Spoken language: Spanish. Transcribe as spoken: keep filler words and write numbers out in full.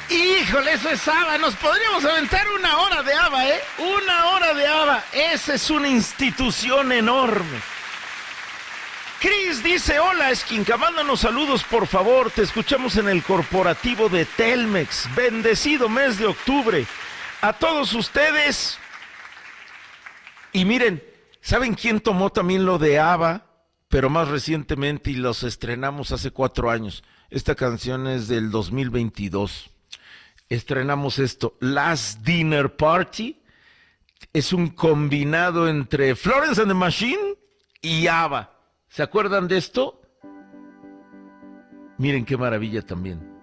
Híjole, eso es ABBA. Nos podríamos aventar una hora de ABBA, ¿eh? Una hora de ABBA. Esa es una institución enorme. Chris dice, hola, Esquinca, mándanos saludos, por favor. Te escuchamos en el corporativo de Telmex. Bendecido mes de octubre. A todos ustedes. Y miren, ¿saben quién tomó también lo de ABBA? Pero más recientemente, y los estrenamos hace cuatro años. Esta canción es del dos mil veintidós. Estrenamos esto, Last Dinner Party. Es un combinado entre Florence and the Machine y ABBA. ¿Se acuerdan de esto? Miren qué maravilla también.